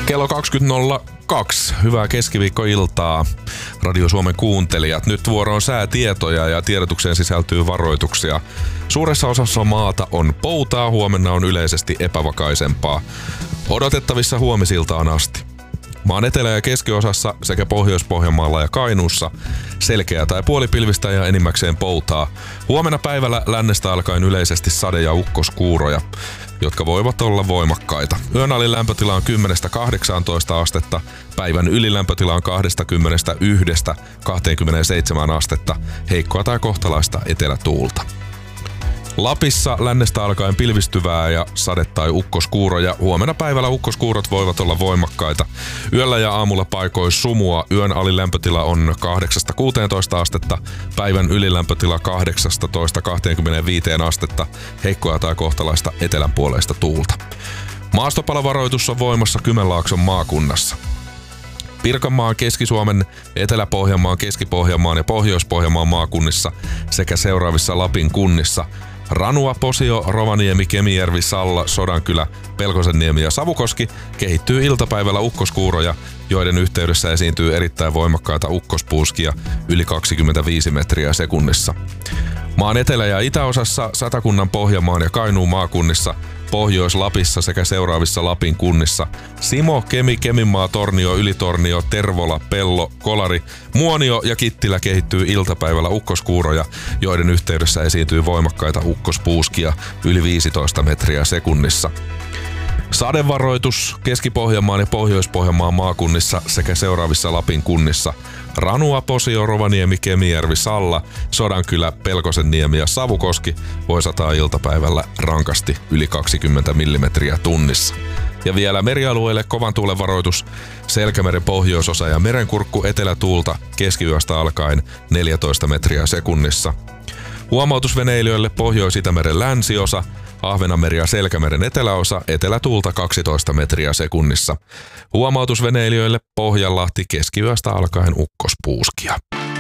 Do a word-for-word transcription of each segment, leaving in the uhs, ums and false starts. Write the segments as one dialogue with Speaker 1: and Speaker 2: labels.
Speaker 1: Kello kaksikymmentä nolla kaksi. Hyvää keskiviikkoiltaa, Radio Suomen kuuntelijat. Nyt vuoroon säätietoja ja tiedotukseen sisältyy varoituksia. Suuressa osassa maata on poutaa, huomenna on yleisesti epävakaisempaa. Odotettavissa huomisiltaan asti. Maan etelä- ja keskiosassa sekä Pohjois-Pohjanmaalla ja Kainuussa selkeää tai puolipilvistä ja enimmäkseen poutaa. Huomenna päivällä lännestä alkaen yleisesti sade- ja ukkoskuuroja, jotka voivat olla voimakkaita. Yön alin lämpötila on kymmenestä kahdeksaantoista astetta, päivän ylilämpötila on kaksikymmentäyksi kaksikymmentäseitsemän astetta, heikkoa tai kohtalaista etelätuulta. Lapissa lännestä alkaen pilvistyvää ja sade- tai ukkoskuuroja. Huomenna päivällä ukkoskuurot voivat olla voimakkaita. Yöllä ja aamulla paikois sumua. Yön alilämpötila on kahdeksasta kuuteentoista astetta. Päivän ylilämpötila kahdeksasta kaksikymmentäviisi astetta. Heikkoa tai kohtalaista etelänpuoleista tuulta. Maastopalovaroitus on voimassa Kymenlaakson maakunnassa. Pirkanmaan, Keski-Suomen, Etelä-Pohjanmaan, Keski-Pohjanmaan ja Pohjois-Pohjanmaan maakunnissa sekä seuraavissa Lapin kunnissa Ranua, Posio, Rovaniemi, Kemijärvi, Salla, Sodankylä, Pelkosenniemi ja Savukoski kehittyy iltapäivällä ukkoskuuroja, joiden yhteydessä esiintyy erittäin voimakkaita ukkospuuskia yli kaksikymmentäviisi metriä sekunnissa. Maan etelä- ja itäosassa Satakunnan, Pohjanmaan ja Kainuun maakunnissa, Pohjois-Lapissa sekä seuraavissa Lapin kunnissa Simo, Kemi, Keminmaa, Tornio, Ylitornio, Tervola, Pello, Kolari, Muonio ja Kittilä kehittyy iltapäivällä ukkoskuuroja, joiden yhteydessä esiintyy voimakkaita ukkospuuskia yli viisitoista metriä sekunnissa. Sadevaroitus Keski-Pohjanmaan ja Pohjois-Pohjanmaan maakunnissa sekä seuraavissa Lapin kunnissa Ranua, Posio, Rovaniemi, Kemijärvi, Salla, Sodankylä, Pelkosenniemi ja Savukoski voi sataa iltapäivällä rankasti yli kaksikymmentä millimetriä tunnissa. Ja vielä merialueille kovan tuulen varoitus Selkämeren pohjoisosa ja Merenkurkku etelätuulta keskiyöstä alkaen neljätoista metriä sekunnissa. Huomautus veneilijöille Pohjois-Itämeren länsiosa, Ahvenanmeri ja Selkämeren eteläosa, etelätuulta kaksitoista metriä sekunnissa. Huomautus veneilijöille Pohjanlahti keskiyöstä alkaen ukkospuuskia.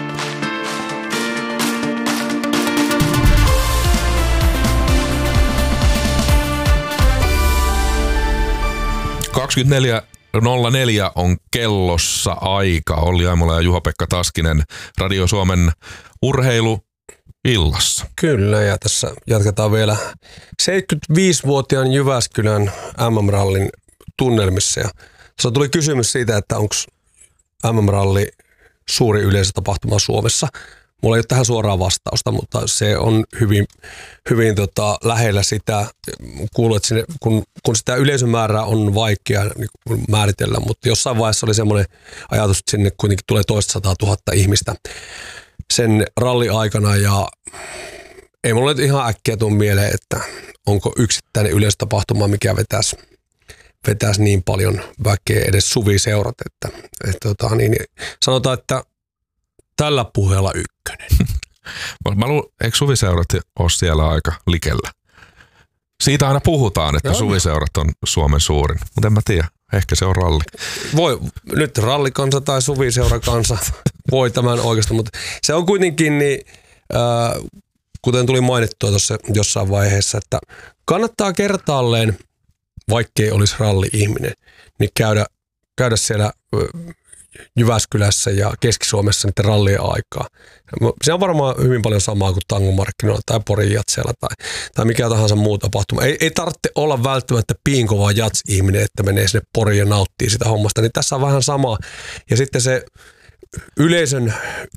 Speaker 1: kaksikymmentäneljä nolla neljä on kellossa aika. Olli Aimola ja Juha-Pekka Taskinen, Radio Suomen urheilu illassa.
Speaker 2: Kyllä, ja tässä jatketaan vielä seitsemänkymmentäviisivuotiaan Jyväskylän M M-rallin tunnelmissa. Ja tässä tuli kysymys siitä, että onko M M-ralli suuri yleisötapahtuma Suomessa. Mulla ei ole tähän suoraa vastausta, mutta se on hyvin, hyvin tota, lähellä sitä. Kuuluu, että sinne, kun, kun sitä yleisön määrää on vaikea niin määritellä, mutta jossain vaiheessa oli semmoinen ajatus, että sinne kuitenkin tulee toista sataa tuhatta ihmistä sen ralli aikana, ja ei mulle ihan äkkiä tule mieleen, että onko yksittäinen yleisötapahtuma, mikä vetäisi, vetäisi niin paljon väkeä, edes suviseurat, että, että tota, niin, sanotaan, että tällä puheella ykkönen.
Speaker 1: Mä luulen, eikö suviseurat ole siellä aika likellä? Siitä aina puhutaan, että Joo. suviseurat on Suomen suurin, mutta en mä tiedä. Ehkä se on ralli.
Speaker 2: Voi, nyt rallikansa tai suviseurakansa voi tämän oikeastaan, mutta se on kuitenkin, niin, äh, kuten tuli mainittua tuossa jossain vaiheessa, että kannattaa kertaalleen, vaikkei olisi ralli-ihminen, niin käydä, käydä siellä äh, Jyväskylässä ja Keski-Suomessa niiden rallien aikaa. Se on varmaan hyvin paljon samaa kuin tangomarkkinoilla tai Porin jatseella tai, tai mikä tahansa muu tapahtuma. Ei, ei tarvitse olla välttämättä piinkova jats-ihminen, että menee sinne Poriin ja nauttii sitä hommasta. Niin tässä on vähän sama. Ja sitten se yleisön,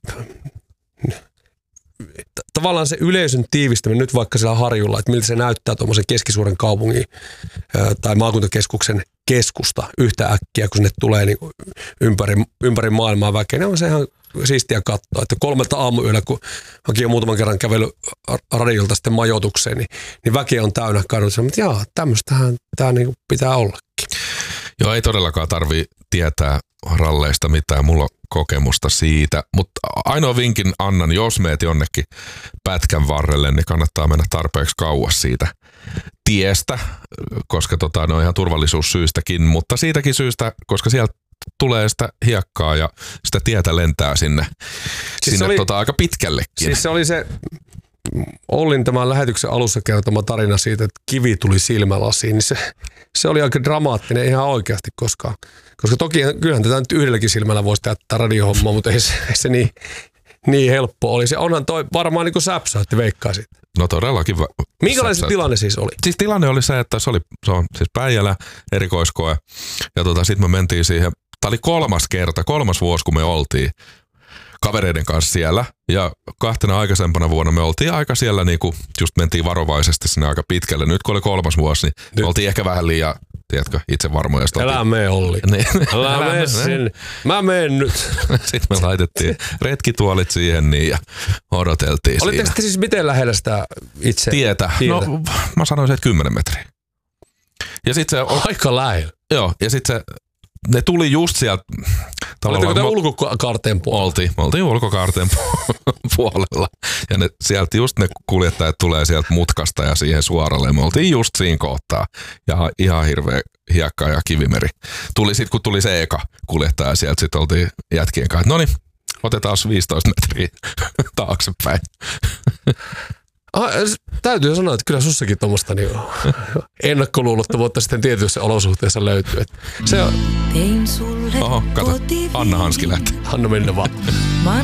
Speaker 2: tavallaan se yleisön tiivistäminen nyt vaikka siellä Harjulla, että miltä se näyttää tuommoisen keskisuuren kaupungin tai maakuntakeskuksen keskusta yhtä äkkiä, kun sinne tulee niin ympäri, ympäri maailmaa väkeä. Ne on se ihan siistiä katsoa, että kolmelta aamuyöllä, kun mäkin olen muutaman kerran kävellyt radiolta sitten majoitukseen, niin, niin väkeä on täynnä kadut. Mutta jaa, tämmöistähän tämä niin pitää ollakin.
Speaker 1: Joo, ei todellakaan tarvitse tietää ralleista mitään. Mulla on kokemusta siitä, mutta ainoa vinkin annan, jos meet jonnekin pätkän varrelle, niin kannattaa mennä tarpeeksi kauas siitä tiestä, koska tota, ne on ihan turvallisuussyystäkin, mutta siitäkin syystä, koska sieltä tulee sitä hiekkaa ja sitä tietä lentää sinne, siis sinne
Speaker 2: oli,
Speaker 1: tota, aika pitkällekin.
Speaker 2: Siis se oli se, Ollin tämän lähetyksen alussa kertoma tarina siitä, että kivi tuli silmälasiin, niin se, se oli aika dramaattinen ihan oikeasti, koska, koska toki kyllähän tätä nyt yhdelläkin silmällä voisi tehdä tätä radiohommaa, mutta ei se, ei se niin, niin helppo oli. Se onhan toi varmaan niin kuin säpsäytti, veikkaisit.
Speaker 1: No todellakin.
Speaker 2: Minkälainen se tilanne siis oli?
Speaker 1: Siis tilanne oli se, että se oli se on siis Päijälä erikoiskoe ja tota, sitten me mentiin siihen, tämä oli kolmas kerta, kolmas vuosi kun me oltiin kavereiden kanssa siellä ja kahtena aikaisempana vuonna me oltiin aika siellä niinku, just mentiin varovaisesti sinne aika pitkälle. Nyt kun oli kolmas vuosi, niin Nyt. me oltiin ehkä vähän liian, tiedätkö, itse varmoja.
Speaker 2: Älä mene Olli.
Speaker 1: Niin.
Speaker 2: Älä mene sinne. Mä menen nyt.
Speaker 1: Sitten me laitettiin retkituolit siihen niin ja odoteltiin siinä.
Speaker 2: Olitteko siis miten lähellä sitä itse?
Speaker 1: Tietä.
Speaker 2: Tietä.
Speaker 1: No mä sanoisin, että kymmenen metriä. Ja sit se on,
Speaker 2: aika lähellä.
Speaker 1: Joo, ja sitten se ne tuli just sieltä.
Speaker 2: Olitteko te ulkokaarteen puolella?
Speaker 1: Oltiin, me oltiin ulkokaarteen puolella. Ja ne, sieltä just ne kuljettajat tulee sieltä mutkasta ja siihen suoralle. Me oltiin just siinä kohtaa. Ja ihan hirveä hiekka ja kivimeri. Tuli sitten, kun tuli se eka kuljettaja sieltä, sitten oltiin jätkien kanssa. No niin, otetaan viisitoista metriä taaksepäin.
Speaker 2: Ah, täytyy sanoa, että kyllä sussakin tuommoista niin ennakkoluulottomuutta sitten tietyissä olosuhteissa löytyy. Se on...
Speaker 1: Oho, kato. Anna Hanski lähti.
Speaker 2: Anna mennä vaan.